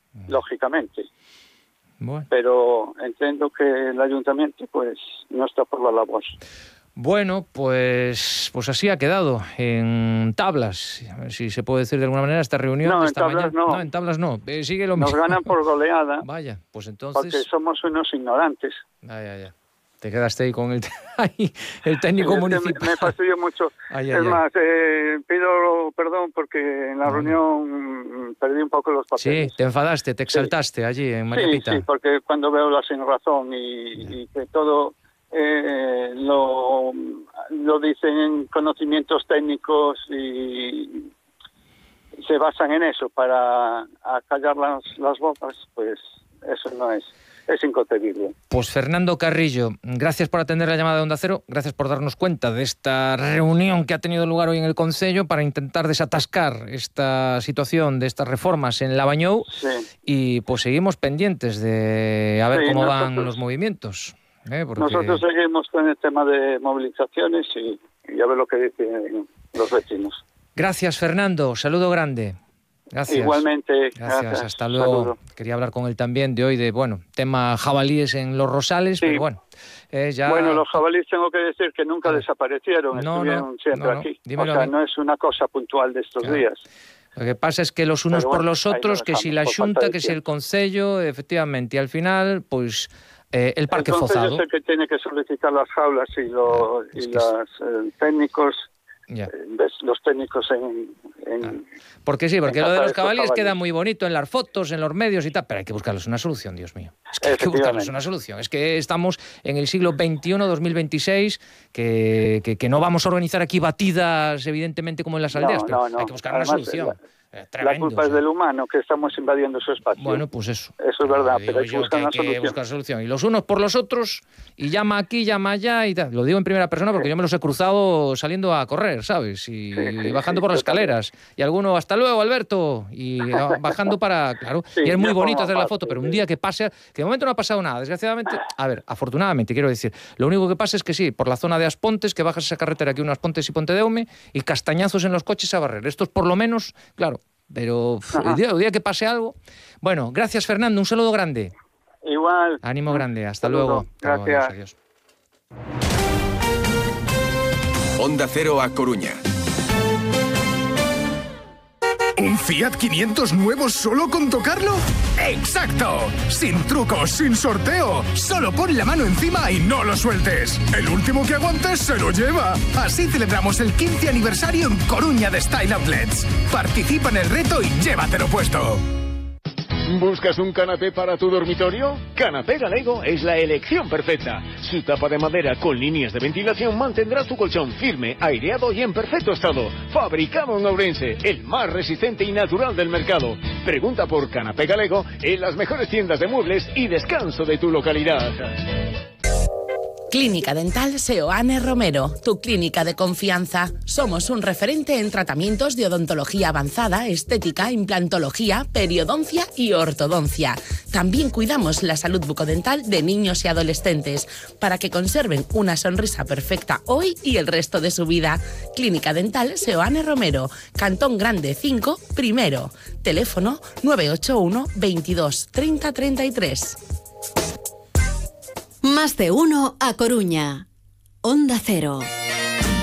lógicamente. Bueno. Pero entiendo que el ayuntamiento pues no está por la labor. Bueno, pues así ha quedado, en tablas, si se puede decir de alguna manera, esta reunión No, de en esta tablas mañana. no. No, en tablas no, sigue lo mismo. Nos ganan por goleada. Vaya, pues entonces... Porque somos unos ignorantes. Ya. Te quedaste ahí con el técnico municipal. Me fastidió mucho. Más, pido perdón porque en la reunión perdí un poco los papeles. Sí, te enfadaste, te exaltaste allí en María Pita. Sí, porque cuando veo la sin razón y que todo lo dicen en conocimientos técnicos y se basan en eso para acallar las bocas, pues eso no es inconcebible. Pues Fernando Carrillo, gracias por atender la llamada de Onda Cero, gracias por darnos cuenta de esta reunión que ha tenido lugar hoy en el Concello para intentar desatascar esta situación de estas reformas en Labañou, y pues seguimos pendientes de a ver cómo van los movimientos. Porque... Nosotros seguimos con el tema de movilizaciones y a ver lo que dicen los vecinos. Gracias, Fernando, saludo grande. Gracias. Igualmente. Gracias, hasta luego. Saludo. Quería hablar con él también de hoy, tema jabalíes en Los Rosales, pero bueno. Bueno, los jabalíes tengo que decir que nunca desaparecieron, estuvieron siempre aquí. Dímelo, o sea, no es una cosa puntual de estos días. Lo que pasa es que los unos por los otros, que si la Xunta, que si el Concello, efectivamente, y al final, pues... el parque fozado. Es el que tiene que solicitar las jaulas y los técnicos. Los técnicos porque lo de los jabalíes queda muy bonito en las fotos, en los medios y tal, pero hay que buscarles una solución, Dios mío. Es que hay que buscarles una solución. Es que estamos en el siglo XXI, 2026, que no vamos a organizar aquí batidas, evidentemente, como en las aldeas, pero hay que buscar una solución. Tremendo, la culpa es del humano, que estamos invadiendo su espacio. Bueno, pues eso. Eso es verdad, pero hay que buscar una solución. Y los unos por los otros, y llama aquí, llama allá, y tal. Lo digo en primera persona porque yo me los he cruzado saliendo a correr, ¿sabes? Y bajando por las escaleras. Y alguno, hasta luego, Alberto. Y bajando para... Claro, y es muy bonito hacer la foto, pero un día que pase... Que de momento no ha pasado nada, desgraciadamente... A ver, afortunadamente, quiero decir, lo único que pasa es que sí, por la zona de Aspontes, que bajas esa carretera aquí, unas Pontes y Ponte de Ome, y castañazos en los coches a barrer. Estos por lo menos, claro... Pero el día que pase algo... Bueno, gracias, Fernando, un saludo grande. Igual. Ánimo grande, hasta luego. Gracias. Adiós. Onda Cero a Coruña. ¿Un Fiat 500 nuevo solo con tocarlo? ¡Exacto! Sin trucos, sin sorteo. Solo pon la mano encima y no lo sueltes. El último que aguantes se lo lleva. Así celebramos el 15 aniversario en Coruña de Style Outlets. Participa en el reto y llévatelo puesto. ¿Buscas un canapé para tu dormitorio? Canapé Galego es la elección perfecta. Su tapa de madera con líneas de ventilación mantendrá tu colchón firme, aireado y en perfecto estado. Fabricado en Ourense, el más resistente y natural del mercado. Pregunta por Canapé Galego en las mejores tiendas de muebles y descanso de tu localidad. Clínica Dental Seoane Romero, tu clínica de confianza. Somos un referente en tratamientos de odontología avanzada, estética, implantología, periodoncia y ortodoncia. También cuidamos la salud bucodental de niños y adolescentes para que conserven una sonrisa perfecta hoy y el resto de su vida. Clínica Dental Seoane Romero, Cantón Grande 5, primero. Teléfono 981 22 30 33. Más de uno a Coruña. Onda Cero.